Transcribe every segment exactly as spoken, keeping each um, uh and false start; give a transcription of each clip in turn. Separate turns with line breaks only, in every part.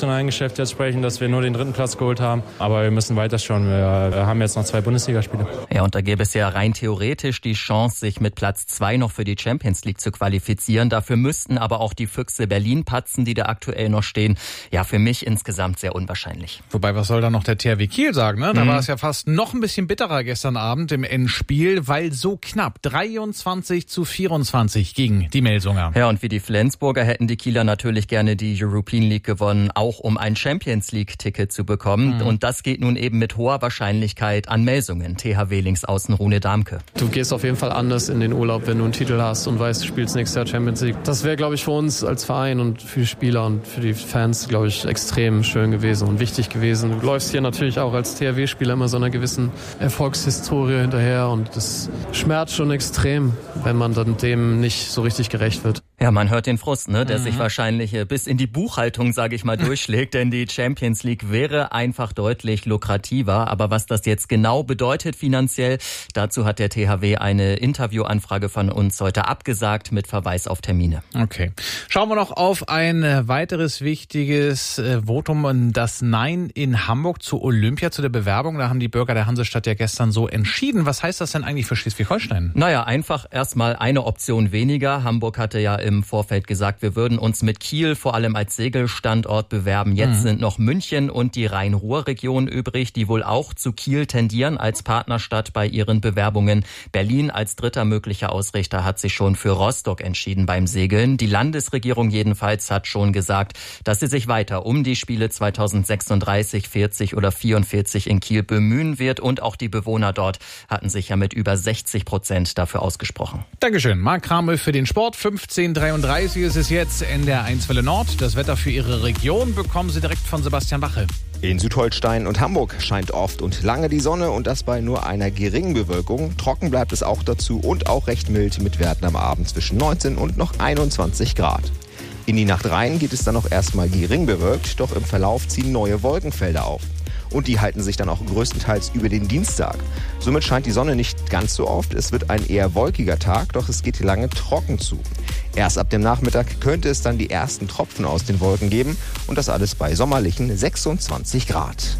emotionalen Geschäft jetzt sprechen, dass wir nur den dritten Platz geholt haben. Aber wir müssen weiterschauen. Wir haben jetzt noch zwei Bundesligaspiele.
Ja, und da gäbe es ja rein theoretisch die Chance, sich mit Platz zwei noch für die Champions League zu qualifizieren. Dafür müssten aber auch die Füchse Berlin patzen, die da aktuell noch stehen. Ja, für mich insgesamt sehr unwahrscheinlich.
Wobei, was soll da noch der T H W Kiel sagen? Ne? Da mhm. war es ja fast noch ein bisschen bitterer gestern Abend im Endspiel, weil so knapp dreiundzwanzig zu vierundzwanzig gegen die Melsunger.
Ja, und wie die Flensburger hätten die Kieler natürlich gerne die European League gewonnen, auch um ein Champions League-Ticket zu bekommen. Mhm. Und das geht nun eben mit hoher Wahrscheinlichkeit an Melsungen. T H W-Linksaußen Rune Damke.
Du gehst auf jeden Fall anders in den Urlaub, wenn du einen Titel hast und weißt, du spielst nächstes Jahr Champions League. Das wäre, glaube ich, für uns als Verein und für die Spieler und für die Fans, glaube ich, extrem schön gewesen und wichtig gewesen. Du läufst hier natürlich auch als T H W-Spieler immer so einer gewissen Erfolgshistorie hinterher und das schmerzt schon extrem, wenn man dann dem nicht so richtig gerecht wird.
Ja, man hört den Frust, ne, der mhm. sich wahrscheinlich bis in die Buchhaltung, sage ich mal, durchschlägt, denn die Champions League wäre einfach deutlich lukrativer. Aber was das jetzt genau bedeutet finanziell, dazu hat der T H W eine Interviewanfrage von uns heute abgesagt mit Verweis auf Termine.
Okay. Schauen wir noch auf ein weiteres wichtiges Votum, das Nein in Hamburg zu Olympia, zu der Bewerbung. Da haben die Bürger der Hansestadt ja gestern so entschieden. Was heißt das denn eigentlich für Schleswig-Holstein?
Naja, einfach erstmal eine Option weniger. Hamburg hatte ja im Vorfeld gesagt, wir würden uns mit Kiel vor allem als Segelstandort bewerben. Jetzt mhm. sind noch München und die Rhein-Ruhr-Region übrig, die wohl auch zu Kiel tendieren als Partnerstadt bei ihren Bewerbungen. Berlin als dritter möglicher Ausrichter hat sich schon für Rostock entschieden beim Segeln. Die Landesregierung jedenfalls hat schon gesagt, dass sie sich weiter um die Spiele zweitausendsechsunddreißig, vierzig oder vierundvierzig in Kiel bemühen wird. Und auch die Bewohner dort hatten sich ja mit über sechzig Prozent dafür ausgesprochen.
Dankeschön. Marc Kramel für den Sport. fünfzehn Uhr dreiunddreißig ist es jetzt in der eins Welle Nord. Das Wetter für Ihre Region bekommen Sie direkt von Sebastian Wache.
In Südholstein und Hamburg scheint oft und lange die Sonne und das bei nur einer geringen Bewölkung. Trocken bleibt es auch dazu und auch recht mild mit Werten am Abend zwischen neunzehn und noch einundzwanzig Grad. In die Nacht rein geht es dann auch erstmal gering bewölkt, doch im Verlauf ziehen neue Wolkenfelder auf. Und die halten sich dann auch größtenteils über den Dienstag. Somit scheint die Sonne nicht ganz so oft. Es wird ein eher wolkiger Tag, doch es geht lange trocken zu. Erst ab dem Nachmittag könnte es dann die ersten Tropfen aus den Wolken geben und das alles bei sommerlichen sechsundzwanzig Grad.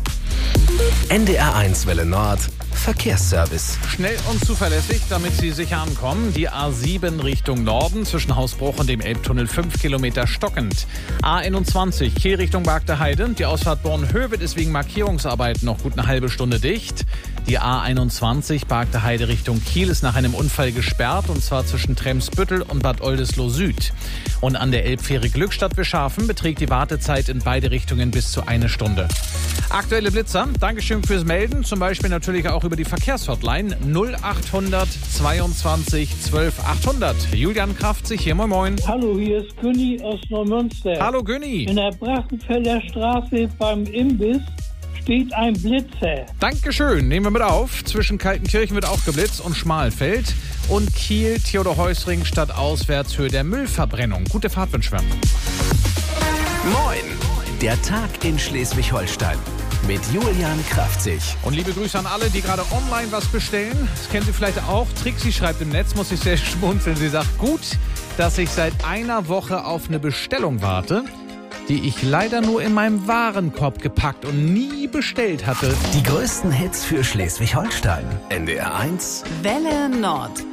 N D R eins Welle Nord Verkehrsservice.
Schnell und zuverlässig, damit Sie sicher ankommen. Die A sieben Richtung Norden zwischen Hausbruch und dem Elbtunnel fünf Kilometer stockend. A einundzwanzig Kiel Richtung Bargteheide. Die Ausfahrt Born-Hövet ist wegen Markierungsarbeiten noch gut eine halbe Stunde dicht. Die A einundzwanzig Bargteheide Richtung Kiel ist nach einem Unfall gesperrt und zwar zwischen Tremsbüttel und Bad Oldesloe Süd. Und an der Elbfähre Glückstadt-Wischhafen beträgt die Wartezeit in beide Richtungen bis zu eine Stunde. Aktuelle Blitzer, Dankeschön fürs Melden, zum Beispiel natürlich auch über die Verkehrshotline null achthundert zweiundzwanzig zwölf achthundert. Julian Kraft sich hier, moin moin.
Hallo, hier ist Günni aus Neumünster.
Hallo Günni.
In der Brachenfelder Straße beim Imbiss steht ein Blitzer.
Dankeschön, nehmen wir mit auf. Zwischen Kaltenkirchen wird auch geblitzt und Schmalfeld. Und Kiel, Theodor-Heuss-Ring stadtauswärts Höhe der Müllverbrennung. Gute Fahrt wünschen wir.
Moin, der Tag in Schleswig-Holstein. Mit Julian Kraftzig.
Und liebe Grüße an alle, die gerade online was bestellen. Das kennen Sie vielleicht auch. Trixi schreibt im Netz, muss ich sehr schmunzeln. Sie sagt, gut, dass ich seit einer Woche auf eine Bestellung warte, die ich leider nur in meinem Warenkorb gepackt und nie bestellt hatte.
Die größten Hits für Schleswig-Holstein. N D R eins
Welle Nord.